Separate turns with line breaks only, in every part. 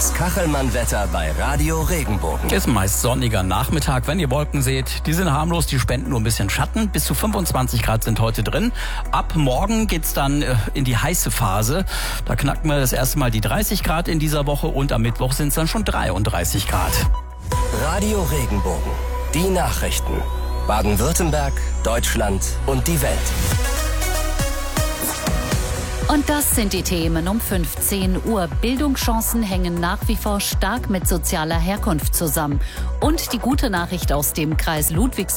Das Kachelmann-Wetter bei Radio Regenbogen.
Ist meist sonniger Nachmittag, wenn ihr Wolken seht. Die sind harmlos, die spenden nur ein bisschen Schatten. Bis zu 25 Grad sind heute drin. Ab morgen geht's dann in die heiße Phase. Da knacken wir das erste Mal die 30 Grad in dieser Woche und am Mittwoch sind es dann schon 33 Grad.
Radio Regenbogen. Die Nachrichten. Baden-Württemberg, Deutschland und die Welt.
Und das sind die Themen um 15 Uhr. Bildungschancen hängen nach wie vor stark mit sozialer Herkunft zusammen. Und die gute Nachricht aus dem Kreis Ludwigsburg.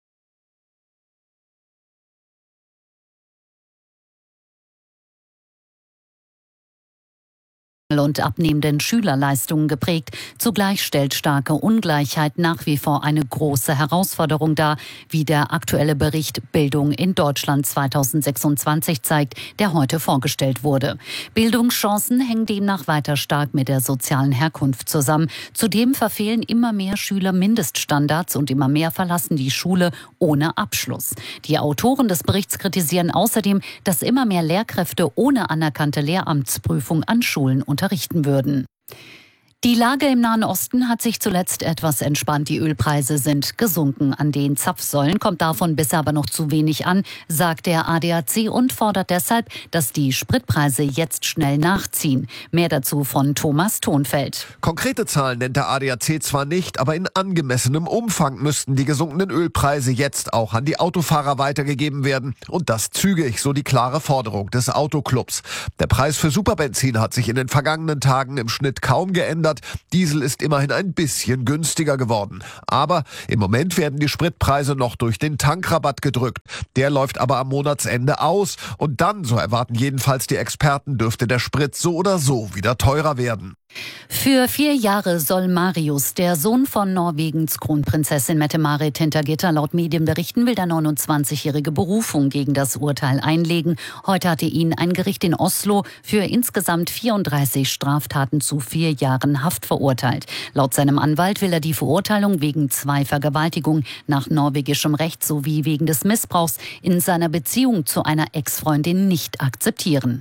Und abnehmenden Schülerleistungen geprägt. Zugleich stellt starke Ungleichheit nach wie vor eine große Herausforderung dar, wie der aktuelle Bericht Bildung in Deutschland 2026 zeigt, der heute vorgestellt wurde. Bildungschancen hängen demnach weiter stark mit der sozialen Herkunft zusammen. Zudem verfehlen immer mehr Schüler Mindeststandards und immer mehr verlassen die Schule ohne Abschluss. Die Autoren des Berichts kritisieren außerdem, dass immer mehr Lehrkräfte ohne anerkannte Lehramtsprüfung an Schulen unterrichten würden. Die Lage im Nahen Osten hat sich zuletzt etwas entspannt. Die Ölpreise sind gesunken. An den Zapfsäulen kommt davon bisher aber noch zu wenig an, sagt der ADAC und fordert deshalb, dass die Spritpreise jetzt schnell nachziehen. Mehr dazu von Thomas Thonfeld.
Konkrete Zahlen nennt der ADAC zwar nicht, aber in angemessenem Umfang müssten die gesunkenen Ölpreise jetzt auch an die Autofahrer weitergegeben werden. Und das zügig, so die klare Forderung des Autoclubs. Der Preis für Superbenzin hat sich in den vergangenen Tagen im Schnitt kaum geändert. Diesel ist immerhin ein bisschen günstiger geworden. Aber im Moment werden die Spritpreise noch durch den Tankrabatt gedrückt. Der läuft aber am Monatsende aus. Und dann, so erwarten jedenfalls die Experten, dürfte der Sprit so oder so wieder teurer werden.
Für 4 Jahre soll Marius, der Sohn von Norwegens Kronprinzessin Mette-Marit Hintergitter, laut Medienberichten will der 29-jährige Berufung gegen das Urteil einlegen. Heute hatte ihn ein Gericht in Oslo für insgesamt 34 Straftaten zu 4 Jahren Haft verurteilt. Laut seinem Anwalt will er die Verurteilung wegen 2 Vergewaltigungen nach norwegischem Recht sowie wegen des Missbrauchs in seiner Beziehung zu einer Ex-Freundin nicht akzeptieren.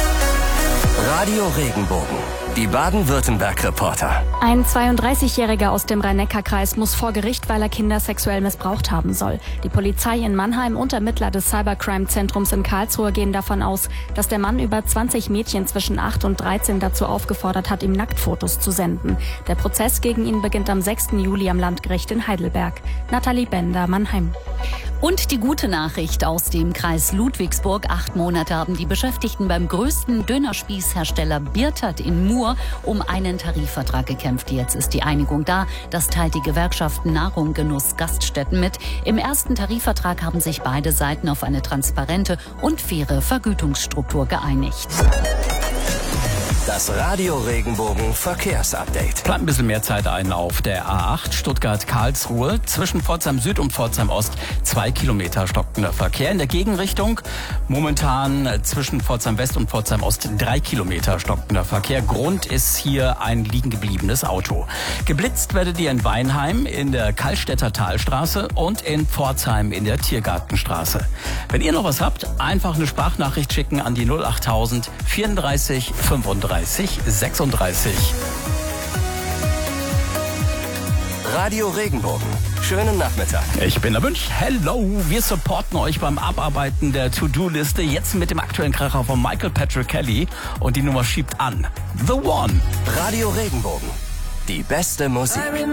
Radio Regenbogen. Die Baden-Württemberg-Reporter.
Ein 32-Jähriger aus dem Rhein-Neckar-Kreis muss vor Gericht, weil er Kinder sexuell missbraucht haben soll. Die Polizei in Mannheim und Ermittler des Cybercrime-Zentrums in Karlsruhe gehen davon aus, dass der Mann über 20 Mädchen zwischen 8 und 13 dazu aufgefordert hat, ihm Nacktfotos zu senden. Der Prozess gegen ihn beginnt am 6. Juli am Landgericht in Heidelberg. Nathalie Bender, Mannheim.
Und die gute Nachricht aus dem Kreis Ludwigsburg. 8 Monate haben die Beschäftigten beim größten Dönerspießhersteller Birtert in Mur um einen Tarifvertrag gekämpft. Jetzt ist die Einigung da. Das teilt die Gewerkschaft Nahrung, Genuss, Gaststätten mit. Im ersten Tarifvertrag haben sich beide Seiten auf eine transparente und faire Vergütungsstruktur geeinigt.
Das Radio Regenbogen Verkehrsupdate.
Bleibt ein bisschen mehr Zeit ein auf der A8 Stuttgart-Karlsruhe. Zwischen Pforzheim Süd und Pforzheim Ost 2 Kilometer stockender Verkehr. In der Gegenrichtung momentan zwischen Pforzheim West und Pforzheim Ost 3 Kilometer stockender Verkehr. Grund ist hier ein liegen gebliebenes Auto. Geblitzt werdet ihr in Weinheim in der Kallstädter Talstraße und in Pforzheim in der Tiergartenstraße. Wenn ihr noch was habt, einfach eine Sprachnachricht schicken an die 08000 34 35 36.
Radio Regenbogen. Schönen Nachmittag.
Ich bin der Münch. Hello. Wir supporten euch beim Abarbeiten der To-Do-Liste. Jetzt mit dem aktuellen Kracher von Michael Patrick Kelly. Und die Nummer schiebt an. The One.
Radio Regenbogen. Die beste Musik.